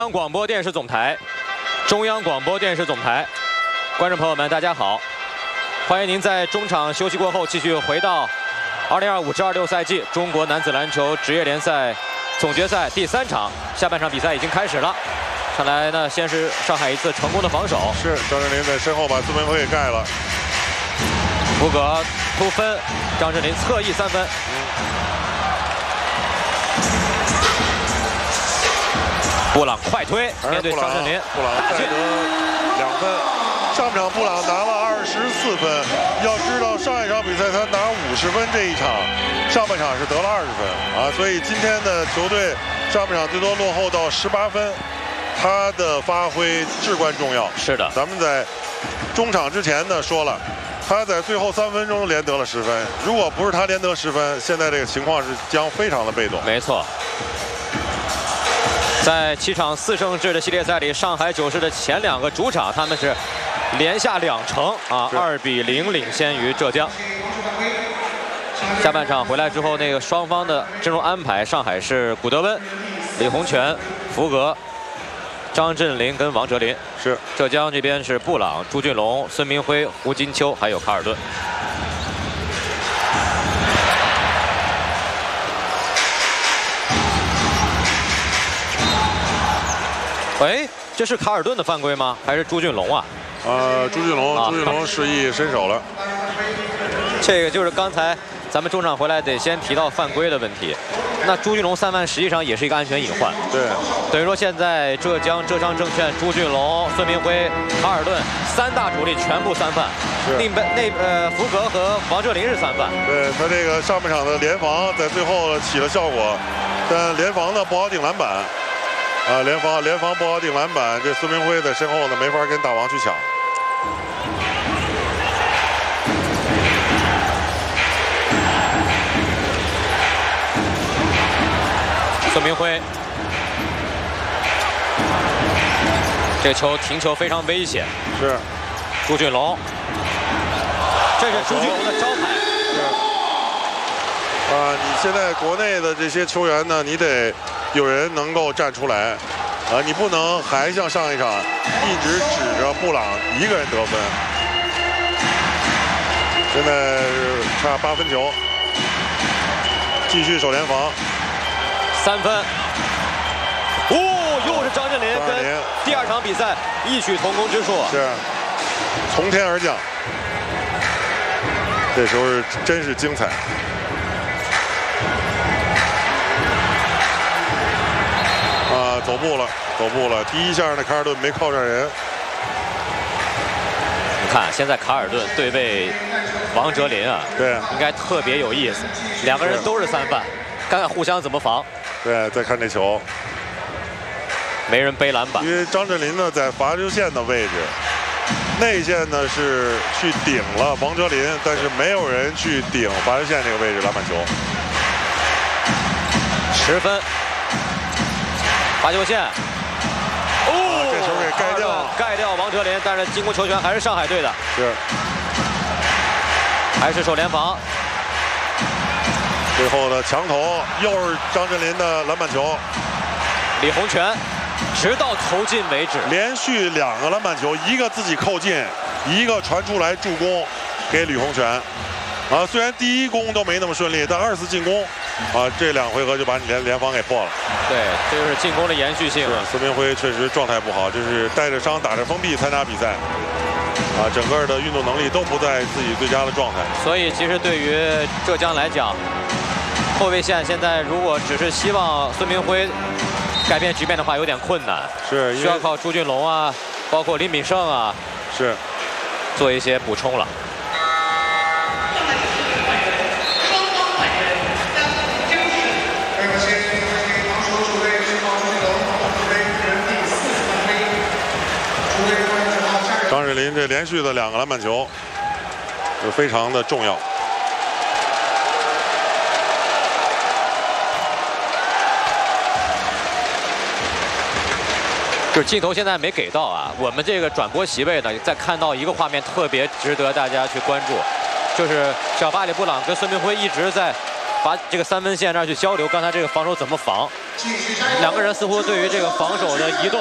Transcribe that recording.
中央广播电视总台，中央广播电视总台，观众朋友们，大家好！欢迎您在中场休息过后继续回到2025至26赛季中国男子篮球职业联赛总决赛第3场，下半场比赛已经开始了。上来呢，先是上海一次成功的防守， 是张镇麟在身后把孙铭徽给盖了。 福格突分，张镇麟侧翼3分。布朗快推，面对张镇麟， 布朗再得2分。上半场布朗拿了24分，要知道上一场比赛他拿50分，这一场上半场是得了20分啊，所以今天的球队上半场最多落后到18分，他的发挥至关重要。 是的， 咱们在中场之前呢说了，他在最后3分钟连得了10分，如果不是他连得10分，现在这个情况是将非常的被动。 没错。在7场4胜制的系列赛里，上海九世的前2个主场他们是连下2城啊，2比0领先于浙江。下半场回来之后，那个双方的阵容安排，上海是古德温、李洪权、福格、张镇麟跟王哲林， 是浙江这边是布朗、朱俊龙、孙铭徽、胡金秋还有卡尔顿。哎，这是卡尔顿的犯规吗？还是朱俊龙啊？ 朱俊龙示意伸手了。 这个就是刚才咱们中场回来得先提到犯规的问题。那朱俊龙3犯实际上也是一个安全隐患。 对， 等于说现在浙江证券、朱俊龙、孙铭徽、卡尔顿3大主力全部3犯。福格和王哲林是3犯。 对他这个上半场的联防在最后起了效果，但联防呢不好顶篮板。联防不好顶篮板，这孙铭徽在身后呢没法跟大王去抢。 孙铭徽，这个球停球非常危险。 是， 朱俊龙，这是朱俊龙的招牌。 是。你现在国内的这些球员呢，你得有人能够站出来，你不能还像上一场一直指着布朗一个人得分。现在是差8分球，继续守联防 ，3分。又是张镇麟跟第2场比赛异曲同工之处， 是从天而降。这时候真是精彩。走步了，第一下呢，卡尔顿没靠上人。 你看，现在卡尔顿对位王哲林啊， 对， 应该特别有意思。2个人都是3犯，看看互相怎么防。 对，再看这球， 没人背篮板。 因为张镇麟呢在罚球线的位置，内线呢是去顶了王哲林，但是没有人去顶罚球线这个位置篮板球。 10分。罚球线， 这球给盖掉了， 盖掉王哲林，但是进攻球权还是上海队的， 是， 还是守联防。 最后的墙头又是张镇麟的篮板球， 李洪权，直到投进为止， 连续2个篮板球，一个自己扣进，一个传出来助攻给李洪权。虽然第1攻都没那么顺利，但2次进攻，这2回合就把你联防给破了。 对，这就是进攻的延续性。 孙铭徽确实状态不好，就是带着伤打着封闭参加比赛，整个的运动能力都不在自己最佳的状态。 所以其实对于浙江来讲，后卫线现在如果只是希望孙铭徽改变局面的话，有点困难。 是需要靠朱俊龙啊，包括林炳胜啊， 是做一些补充了。 张镇麟这连续的2个篮板球，非常的重要。 就是镜头现在没给到啊，我们这个转播席位呢，再看到一个画面特别值得大家去关注，就是小巴里布朗跟孙铭徽一直在罚这个3分线这儿去交流，刚才这个防守怎么防？ 两个人似乎对于这个防守的移动